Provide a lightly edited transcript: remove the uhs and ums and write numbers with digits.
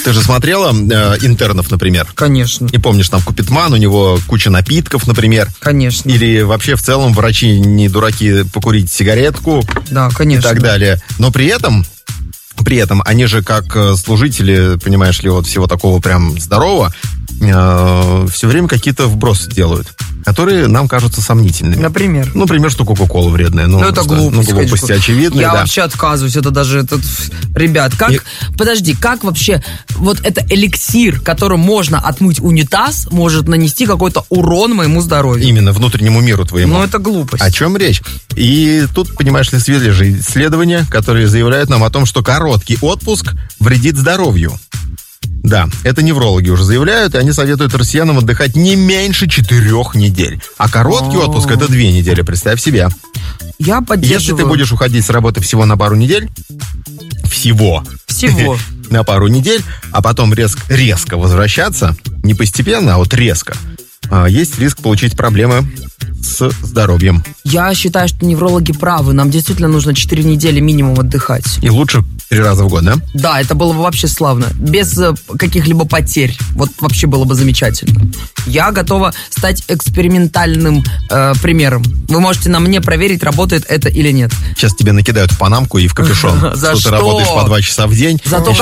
Ты же смотрела «Интернов», например? Конечно. И помнишь, там Купидман, у него куча напитков, например. Конечно. Или вообще в целом врачи не дураки покурить сигаретку. Да, конечно. И так далее. Но при этом они же как служители, понимаешь ли, вот всего такого прям здорового, все время какие-то вбросы делают, которые нам кажутся сомнительными. Например? Например, что Кока-Кола вредная. Это глупость. Глупости очевидные, Я да. вообще отказываюсь. Это даже... Ребят, подожди, как вообще вот это эликсир, которым можно отмыть унитаз, может нанести какой-то урон моему здоровью? Именно, внутреннему миру твоему. Ну, это глупость. О чем речь? И тут, понимаешь ли, свежие исследования, которые заявляют нам о том, что короткий отпуск вредит здоровью. Да, это неврологи уже заявляют, и они советуют россиянам отдыхать не меньше 4 недель. А короткий отпуск — это 2 недели, представь себе. Я поддерживаю. Если ты будешь уходить с работы всего на пару недель, всего на пару недель, а потом резко возвращаться, не постепенно, а вот резко, есть риск получить проблемы с здоровьем. Я считаю, что неврологи правы. Нам действительно нужно 4 недели минимум отдыхать. И лучше 3 раза в год, да? Да, это было бы вообще славно. Без каких-либо потерь. Вот вообще было бы замечательно. Я готова стать экспериментальным примером. Вы можете на мне проверить, работает это или нет. Сейчас тебе накидают в панамку и в капюшон. За что? Ты работаешь по 2 часа в день. Зато еще